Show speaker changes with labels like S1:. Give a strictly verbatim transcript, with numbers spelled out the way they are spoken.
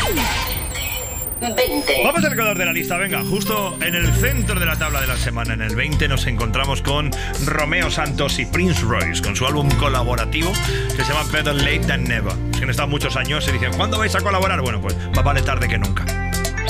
S1: veinte.
S2: Vamos al ganador de la lista, venga, justo en el centro de la tabla de la semana, en el veinte, nos encontramos con Romeo Santos y Prince Royce, con su álbum colaborativo que se llama Better Late Than Never. Es que han estado muchos años y dicen, ¿cuándo vais a colaborar? Bueno, pues más vale tarde que nunca.